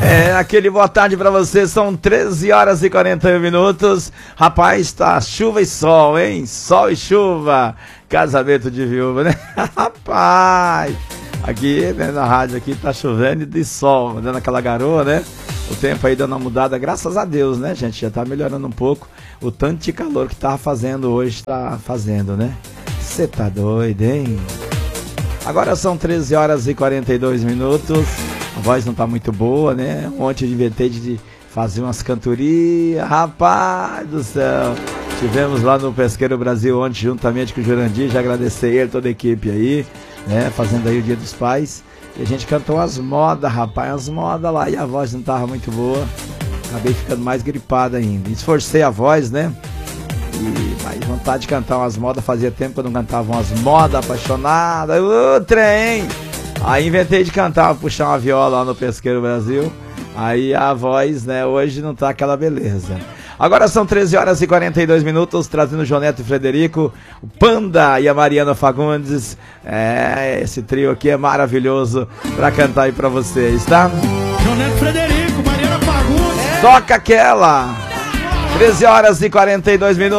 Aquele boa tarde pra você, são 13 horas e 41 minutos. Rapaz, tá chuva e sol, hein? Sol e chuva. Casamento de viúva, né? Rapaz, aqui, né, na rádio aqui tá chovendo e de sol, dando aquela garoa, né? O tempo aí dando uma mudada, graças a Deus, né, gente? Já tá melhorando um pouco. O tanto de calor que tava fazendo hoje, tá fazendo, né? Você tá doido, hein? Agora são 13 horas e 42 minutos. A voz não tá muito boa, né? Ontem eu inventei de fazer umas cantorias. Rapaz do céu! Tivemos lá no Pesqueiro Brasil ontem, juntamente com o Jurandir. Já agradecer ele, toda a equipe aí, né? Fazendo aí o Dia dos Pais. E a gente cantou as modas, rapaz, as modas lá. E a voz não tava muito boa. Acabei ficando mais gripado ainda. Esforcei a voz, né? E mais vontade de cantar umas modas. Fazia tempo que eu não cantava umas modas apaixonadas. Ô, trem! Aí inventei de cantar, puxar uma viola lá no Pesqueiro Brasil. Aí a voz, né, hoje não tá aquela beleza. Agora são 13 horas e 42 minutos, trazendo o João Neto e Frederico, o Panda e a Mariana Fagundes. Esse trio aqui é maravilhoso pra cantar aí pra vocês, tá? João Neto e Frederico, Mariana Fagundes. Toca aquela! 13 horas e 42 minutos.